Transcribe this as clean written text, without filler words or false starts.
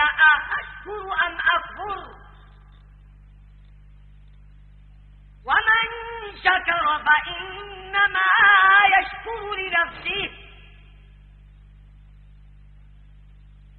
أشكر أم أكفر ومن شكر فإنما يشكر لنفسه